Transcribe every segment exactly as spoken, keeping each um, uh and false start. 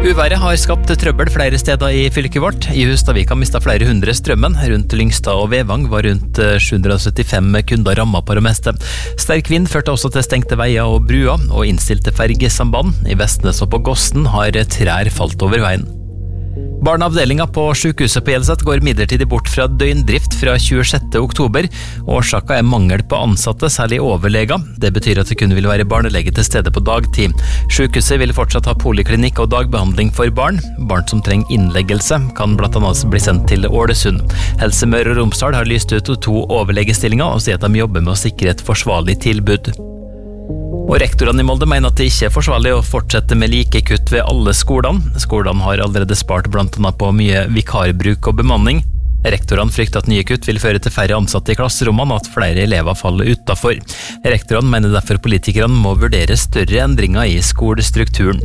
Uværet har skapt trøbbel flere steder i fylket vårt. I Hustadvika mistet flere hundre strømmen. Rundt Lyngstad og Vevang var rundt sju hundre og syttifem kunder rammet på det meste. Sterk vind førte også til stengte veier og bruer, og innstilte fergesamband. I Vestnes og på Gosten har trær falt over veien. Barneavdelingen på sykehuset på Hjelset går midlertidig bort fra døgndrift fra tjuesjette oktober. Årsaken er mangel på ansatte, særlig overleger. Det betyr at det kun vil være barnelege til stede på dagtid. Sykehuset vil fortsatt ha poliklinikk og dagbehandling for barn. Barn som trenger innleggelse kan blant annet bli sendt til Ålesund. Helse Møre og Romsdal har lyst ut to overlegestillinger og sier at de jobber med å sikre et forsvarlig tilbud. Og rektorene i Molde mener at det ikke er forsvarlig å fortsette med like kutt ved alle skolene. Skolene har allerede spart blant annet på mye vikarbruk og bemanning. Rektorene frykter at nye kutt vil føre til færre ansatte i klasserommene og at flere elever faller utenfor. Rektorene mener derfor politikerne må vurdere større endringer i skolestrukturen.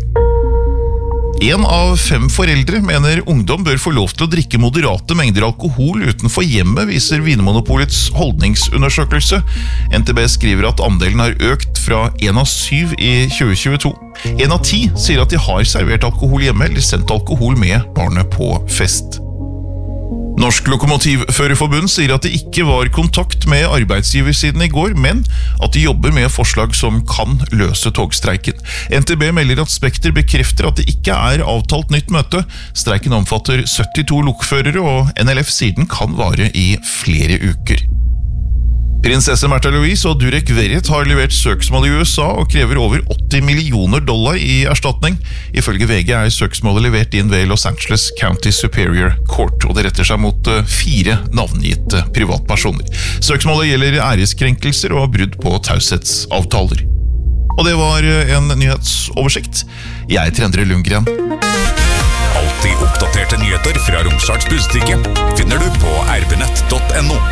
En av fem foreldre mener ungdom bør få lov til å drikke moderate mengder alkohol utenfor hjemmet, viser Vinmonopolets holdningsundersøkelse. N T B skriver at andelen har økt fra en av syv i tjue tjueto. En av ti sier at de har servert alkohol hjemme eller sendt alkohol med barnet på fest. Norsk Lokomotivførerforbund sier at det ikke var kontakt med arbeidsgiversiden i går, men at de jobber med forslag som kan løse togstreiken. N T B melder at Spekter bekrefter at det ikke er avtalt nytt møte. Streiken omfatter syttito lokførere, og N L F sier den kan vare i flere uker. Prinsesse Märtha Louise og Durek Verret har levert søksmål i U S A og krever over åtti millioner dollar i erstatning. Ifølge V G er søksmålet levert inn ved Los Angeles County Superior Court, og det retter seg mot fire navngitte privatpersoner. Søksmålet gjelder æreskrenkelser og brudd på taushetsavtaler. Og det var en nyhetsoversikt. Jeg heter Endre Lundgren. Alltid oppdaterte nyheter fra Romsdals Budstikke finner du på r b nett punktum no.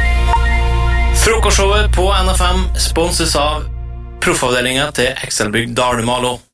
Frokostshowet på N F M sponses av proffavdelingen til Excelbygg Dalmalo.